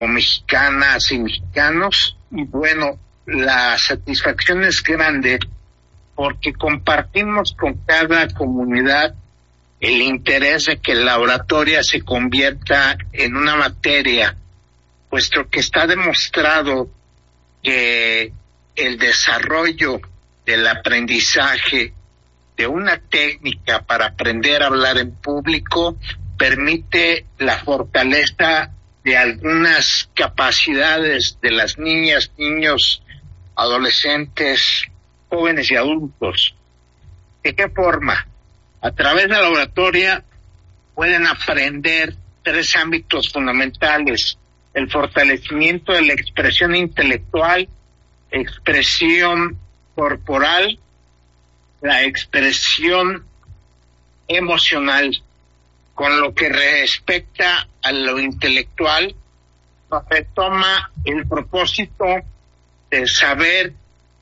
mexicanas y mexicanos, y bueno, la satisfacción es grande porque compartimos con cada comunidad el interés de que la oratoria se convierta en una materia, puesto que está demostrado que el desarrollo del aprendizaje de una técnica para aprender a hablar en público permite la fortaleza de algunas capacidades de las niñas, niños, adolescentes, jóvenes y adultos. ¿De qué forma? A través de la oratoria pueden aprender 3 ámbitos fundamentales: el fortalecimiento de la expresión intelectual, expresión corporal, la expresión emocional. Con lo que respecta a lo intelectual, retoma el propósito de saber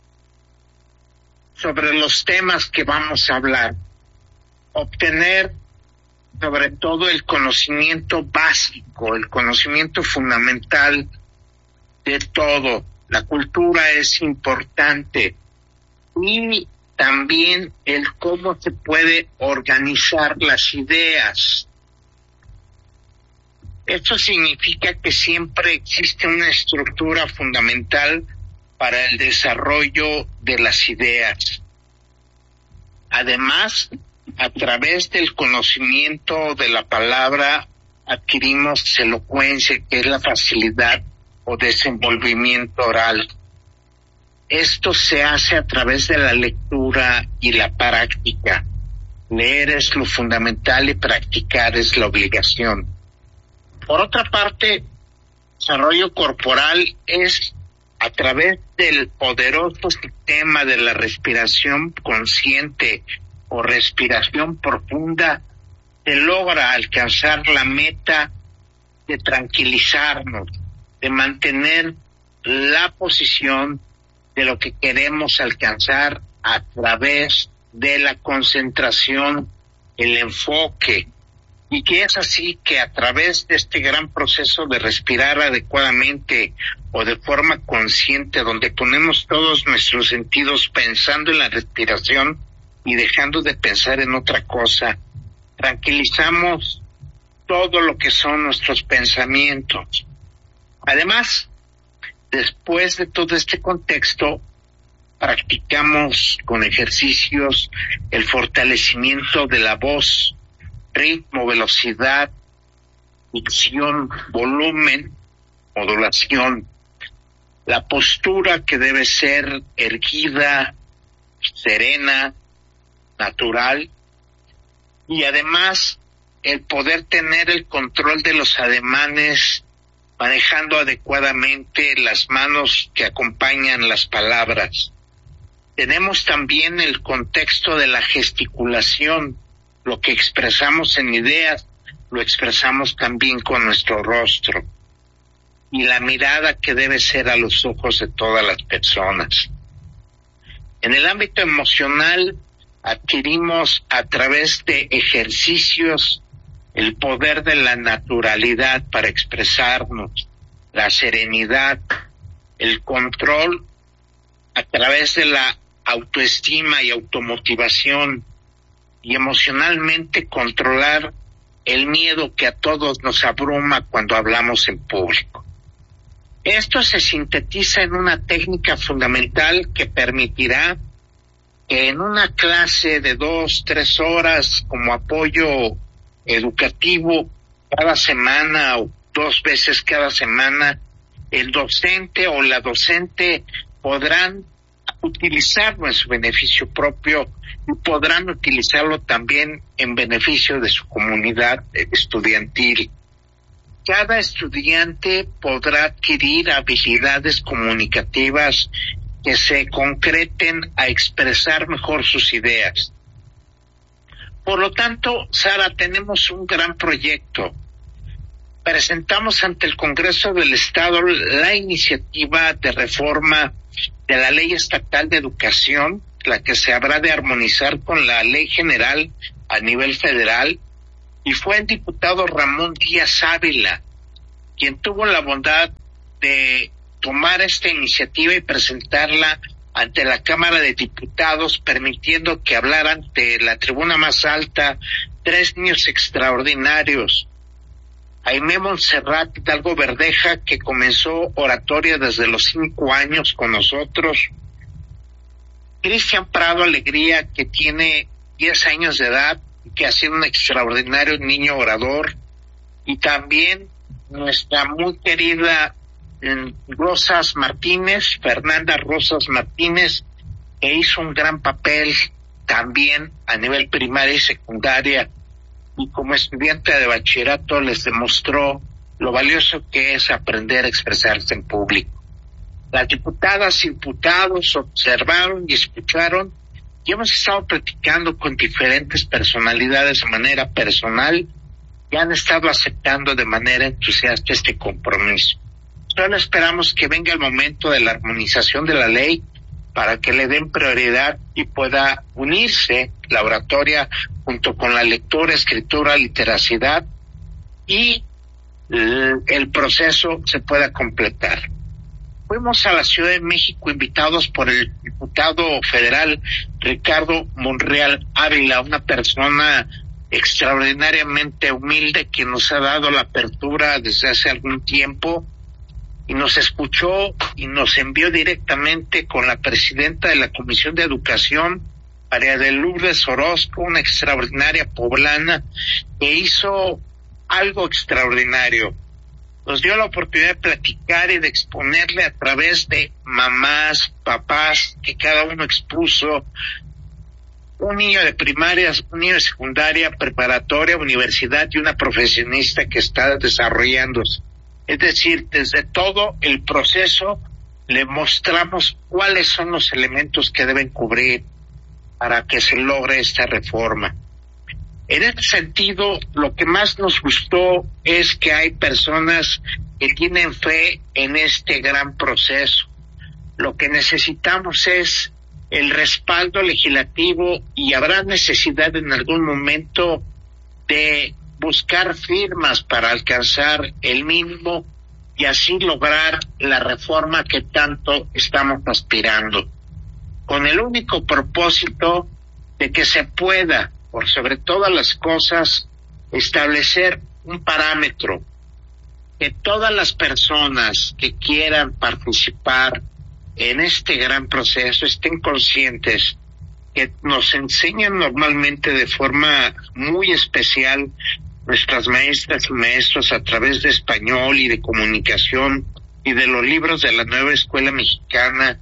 sobre los temas que vamos a hablar, obtener sobre todo el conocimiento básico, el conocimiento fundamental de todo. La cultura es importante y también el cómo se puede organizar las ideas. Esto significa que siempre existe una estructura fundamental para el desarrollo de las ideas. Además, a través del conocimiento de la palabra adquirimos elocuencia, que es la facilidad o desenvolvimiento oral. Esto se hace a través de la lectura y la práctica. Leer es lo fundamental y practicar es la obligación. Por otra parte, desarrollo corporal es a través del poderoso sistema de la respiración consciente o respiración profunda, se logra alcanzar la meta de tranquilizarnos, de mantener la posición de lo que queremos alcanzar a través de la concentración, el enfoque, y que es así que a través de este gran proceso de respirar adecuadamente o de forma consciente, donde ponemos todos nuestros sentidos pensando en la respiración y dejando de pensar en otra cosa, tranquilizamos todo lo que son nuestros pensamientos. Además, después de todo este contexto, practicamos con ejercicios el fortalecimiento de la voz, ritmo, velocidad, dicción, volumen, modulación, la postura que debe ser erguida, serena, natural, y además el poder tener el control de los ademanes, manejando adecuadamente las manos que acompañan las palabras. Tenemos también el contexto de la gesticulación, lo que expresamos en ideas, lo expresamos también con nuestro rostro, y la mirada que debe ser a los ojos de todas las personas. En el ámbito emocional, adquirimos a través de ejercicios el poder de la naturalidad para expresarnos, la serenidad, el control a través de la autoestima y automotivación, y emocionalmente controlar el miedo que a todos nos abruma cuando hablamos en público. Esto se sintetiza en una técnica fundamental que permitirá que en una clase de 2-3 horas como apoyo educativo cada semana o 2 veces cada semana, el docente o la docente podrán utilizarlo en su beneficio propio y podrán utilizarlo también en beneficio de su comunidad estudiantil. Cada estudiante podrá adquirir habilidades comunicativas que se concreten a expresar mejor sus ideas. Por lo tanto, Sara, tenemos un gran proyecto. Presentamos ante el Congreso del Estado la iniciativa de reforma de la Ley Estatal de Educación, la que se habrá de armonizar con la Ley General a nivel federal, y fue el diputado Ramón Díaz Ávila quien tuvo la bondad de tomar esta iniciativa y presentarla ante la Cámara de Diputados, permitiendo que hablaran de la tribuna más alta 3 niños extraordinarios. Aimé Montserrat Hidalgo Verdeja, que comenzó oratoria desde los 5 años con nosotros. Cristian Prado Alegría, que tiene 10 años de edad, que ha sido un extraordinario niño orador. Y también nuestra muy querida Rosas Martínez, Fernanda Rosas Martínez, que hizo un gran papel también a nivel primaria y secundaria, y como estudiante de bachillerato les demostró lo valioso que es aprender a expresarse en público. Las diputadas y diputados observaron y escucharon, y hemos estado platicando con diferentes personalidades de manera personal y han estado aceptando de manera entusiasta este compromiso. Solo esperamos que venga el momento de la armonización de la ley para que le den prioridad y pueda unirse la oratoria junto con la lectura, escritura, literacidad y el proceso se pueda completar. Fuimos a la Ciudad de México invitados por el diputado federal Ricardo Monreal Ávila, una persona extraordinariamente humilde que nos ha dado la apertura desde hace algún tiempo y nos escuchó y nos envió directamente con la presidenta de la Comisión de Educación, María de Lourdes Orozco, una extraordinaria poblana que hizo algo extraordinario. Nos dio la oportunidad de platicar y de exponerle a través de mamás, papás, que cada uno expuso, un niño de primaria, un niño de secundaria, preparatoria, universidad y una profesionista que está desarrollándose. Es decir, desde todo el proceso le mostramos cuáles son los elementos que deben cubrir para que se logre esta reforma. En este sentido, lo que más nos gustó es que hay personas que tienen fe en este gran proceso. Lo que necesitamos es el respaldo legislativo y habrá necesidad en algún momento de buscar firmas para alcanzar el mínimo y así lograr la reforma que tanto estamos aspirando, con el único propósito de que se pueda, por sobre todas las cosas, establecer un parámetro, que todas las personas que quieran participar en este gran proceso estén conscientes que nos enseñan normalmente de forma muy especial nuestras maestras y maestros a través de español y de comunicación y de los libros de la nueva escuela mexicana,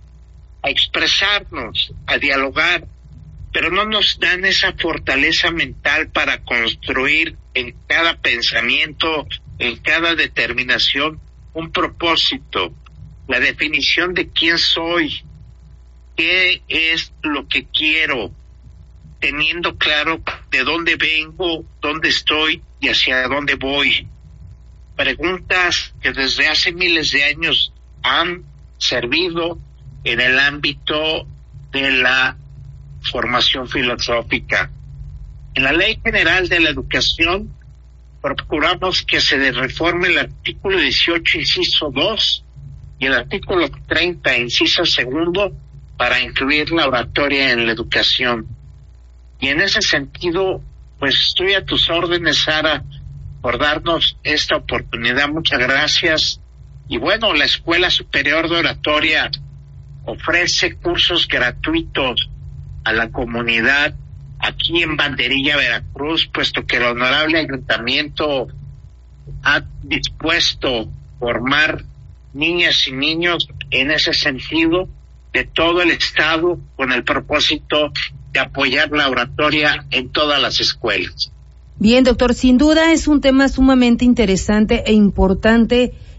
a expresarnos, a dialogar, pero no nos dan esa fortaleza mental para construir en cada pensamiento, en cada determinación, un propósito, la definición de quién soy, qué es lo que quiero, teniendo claro de dónde vengo, dónde estoy y hacia dónde voy. Preguntas que desde hace miles de años han servido en el ámbito de la formación filosófica. En la Ley General de la Educación procuramos que se reforme el artículo 18, inciso 2, y el artículo 30, inciso 2, para incluir la oratoria en la educación. Y en ese sentido, pues estoy a tus órdenes, Sara, por darnos esta oportunidad. Muchas gracias. Y bueno, la Escuela Superior de Oratoria ofrece cursos gratuitos a la comunidad aquí en Banderilla, Veracruz, puesto que el honorable ayuntamiento ha dispuesto formar niñas y niños en ese sentido de todo el estado con el propósito de apoyar la oratoria en todas las escuelas. Bien, doctor, sin duda es un tema sumamente interesante e importante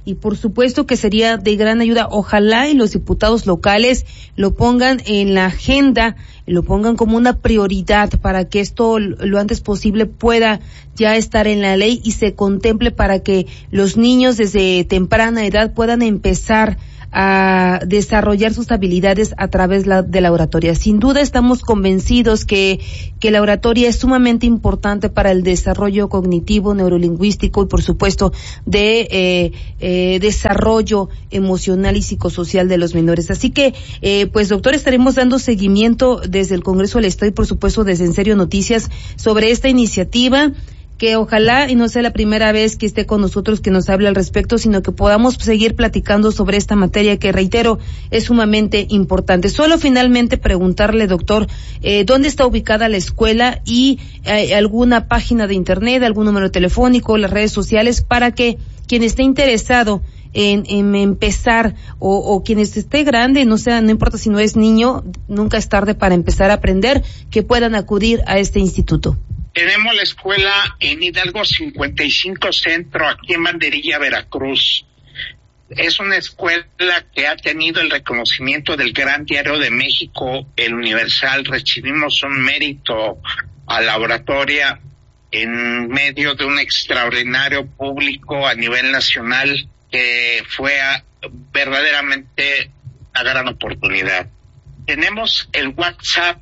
y por supuesto que sería de gran ayuda. Ojalá y los diputados locales lo pongan en la agenda, lo pongan como una prioridad para que esto lo antes posible pueda ya estar en la ley y se contemple para que los niños desde temprana edad puedan empezar a desarrollar sus habilidades a través de la oratoria. Sin duda estamos convencidos que la oratoria es sumamente importante para el desarrollo cognitivo, neurolingüístico y por supuesto de desarrollo emocional y psicosocial de los menores. Así que, pues doctor, estaremos dando seguimiento desde el Congreso del Estado y por supuesto desde En Serio Noticias sobre esta iniciativa, que ojalá y no sea la primera vez que esté con nosotros, que nos hable al respecto, sino que podamos seguir platicando sobre esta materia que, reitero, es sumamente importante. Solo finalmente preguntarle, doctor, ¿dónde está ubicada la escuela y alguna página de internet, algún número telefónico, las redes sociales, para que quien esté interesado en empezar o quien esté grande, no importa si no es niño, nunca es tarde para empezar a aprender, que puedan acudir a este instituto? Tenemos la escuela en Hidalgo 55 Centro, aquí en Banderilla, Veracruz. Es una escuela que ha tenido el reconocimiento del Gran Diario de México, El Universal. Recibimos un mérito a la oratoria en medio de un extraordinario público a nivel nacional, que fue verdaderamente una gran oportunidad. Tenemos el WhatsApp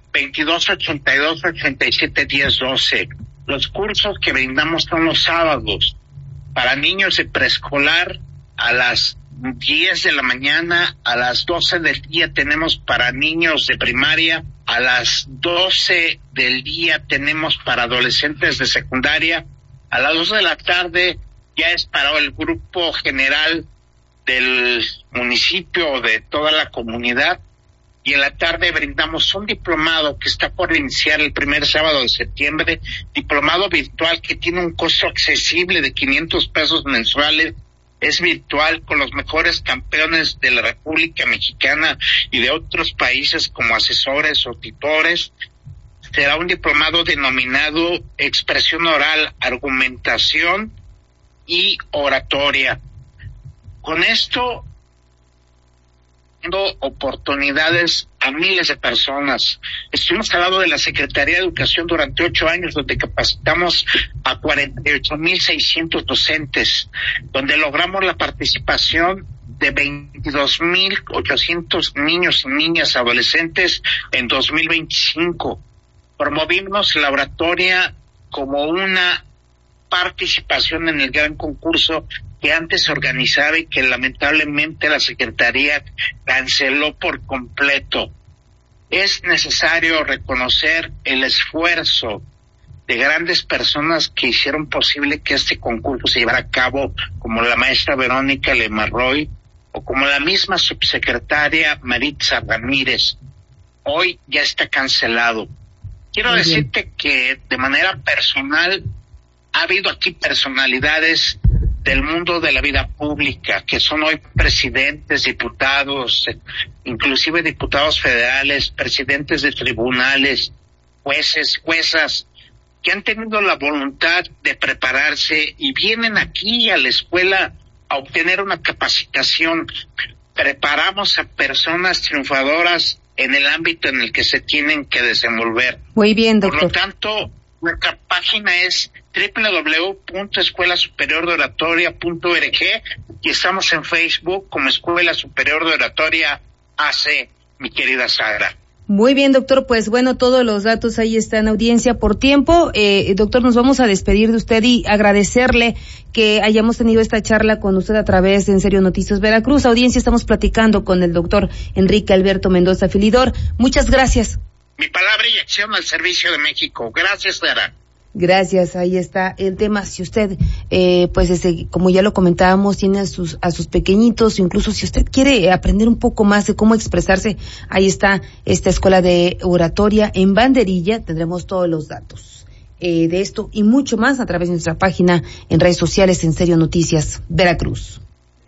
2282-871012. Los cursos que brindamos son los sábados. Para niños de preescolar a las 10 de la mañana, a las 12 del día tenemos para niños de primaria, a las 12 del día tenemos para adolescentes de secundaria, a las 2 de la tarde ya es para el grupo general del municipio o de toda la comunidad. Y en la tarde brindamos un diplomado que está por iniciar el primer sábado de septiembre, diplomado virtual que tiene un costo accesible de 500 pesos mensuales. Es virtual con los mejores campeones de la República Mexicana y de otros países como asesores o tutores. Será un diplomado denominado Expresión Oral, Argumentación y Oratoria. Con esto, dando oportunidades a miles de personas. Estuvimos al lado de la Secretaría de Educación durante 8 años, donde capacitamos a 48,600 docentes, donde logramos la participación de 22,800 niños y niñas adolescentes en 2025. Promovimos la oratoria como una participación en el gran concurso que antes se organizaba y que lamentablemente la Secretaría canceló por completo. Es necesario reconocer el esfuerzo de grandes personas que hicieron posible que este concurso se llevara a cabo, como la maestra Verónica Lemarroy o como la misma subsecretaria Maritza Ramírez. Hoy ya está cancelado. Quiero decirte que de manera personal ha habido aquí personalidades del mundo de la vida pública, que son hoy presidentes, diputados, inclusive diputados federales, presidentes de tribunales, jueces, juezas, que han tenido la voluntad de prepararse y vienen aquí a la escuela a obtener una capacitación. Preparamos a personas triunfadoras en el ámbito en el que se tienen que desenvolver. Muy bien, doctor. Por lo tanto, nuestra página es www.escuelasuperiordeoratoria.org y estamos en Facebook como Escuela Superior de Oratoria AC, mi querida Sara. Muy bien, doctor, pues bueno, todos los datos ahí están, audiencia. Por tiempo, doctor, nos vamos a despedir de usted y agradecerle que hayamos tenido esta charla con usted a través de En Serio Noticias Veracruz. Audiencia, estamos platicando con el doctor Enrique Alberto Mendoza Filidor. Muchas gracias. Mi palabra y acción al servicio de México. Gracias, Sara. Gracias, ahí está el tema. Si usted, pues como ya lo comentábamos, tiene a sus pequeñitos, incluso si usted quiere aprender un poco más de cómo expresarse, ahí está esta escuela de oratoria en Banderilla. Tendremos todos los datos de esto y mucho más a través de nuestra página en redes sociales En Serio Noticias Veracruz.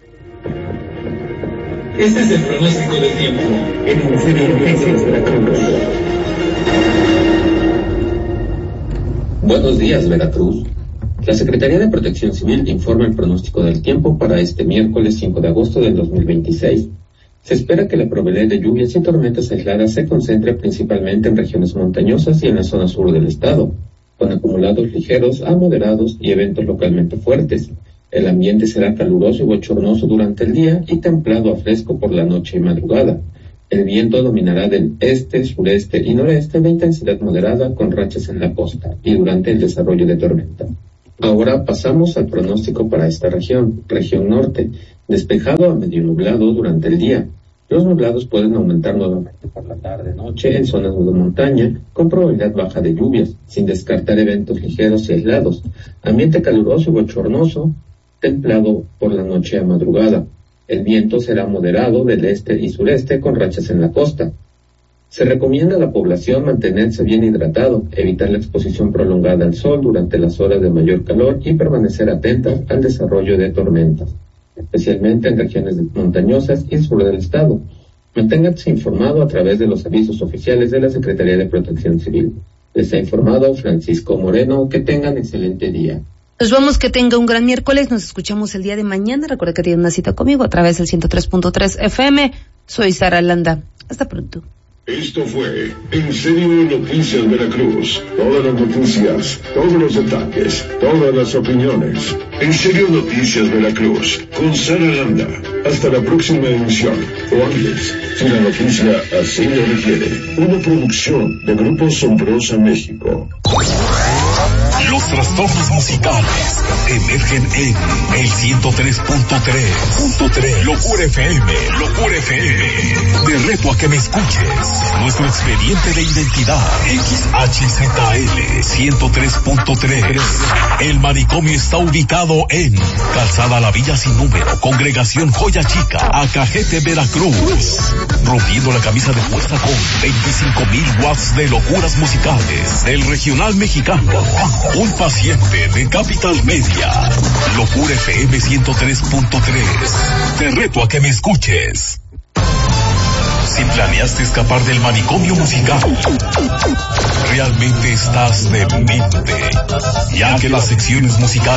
Este es el pronóstico del tiempo en Serio Noticias Veracruz. Buenos días, Veracruz. La Secretaría de Protección Civil informa el pronóstico del tiempo para este miércoles 5 de agosto del 2026. Se espera que la probabilidad de lluvias y tormentas aisladas se concentre principalmente en regiones montañosas y en la zona sur del estado, con acumulados ligeros a moderados y eventos localmente fuertes. El ambiente será caluroso y bochornoso durante el día y templado a fresco por la noche y madrugada. El viento dominará del este, sureste y noreste de intensidad moderada con rachas en la costa y durante el desarrollo de tormenta. Ahora pasamos al pronóstico para esta región norte, despejado a medio nublado durante el día. Los nublados pueden aumentar nuevamente por la tarde-noche en zonas de montaña, con probabilidad baja de lluvias, sin descartar eventos ligeros y aislados. Ambiente caluroso y bochornoso, templado por la noche a madrugada. El viento será moderado del este y sureste con rachas en la costa. Se recomienda a la población mantenerse bien hidratado, evitar la exposición prolongada al sol durante las horas de mayor calor y permanecer atentas al desarrollo de tormentas, especialmente en regiones montañosas y sur del estado. Manténganse informado a través de los avisos oficiales de la Secretaría de Protección Civil. Les ha informado Francisco Moreno. Que tengan excelente día. Nos vamos, que tenga un gran miércoles. Nos escuchamos el día de mañana. Recuerda que tiene una cita conmigo a través del 103.3 FM. Soy Sara Landa. Hasta pronto. Esto fue En Serio Noticias Veracruz. Todas las noticias, todos los detalles, todas las opiniones. En Serio Noticias Veracruz, con Sara Landa. Hasta la próxima emisión, o antes, si la noticia así lo requiere. Una producción de Grupo Sombrosa México. Los trastornos musicales emergen en el 103.3. Locura FM. Te reto a que me escuches. Nuestro expediente de identidad XHZL 103.3. El manicomio está ubicado en Calzada La Villa Sin Número, Congregación Joya Chica, Acajete, Veracruz. Rompiendo la camisa de fuerza con 25,000 watts de locuras musicales del regional mexicano. Un paciente de Capital Media. Locura FM 103.3. Te reto a que me escuches. Si planeaste escapar del manicomio musical, realmente estás demente, ya que las secciones musicales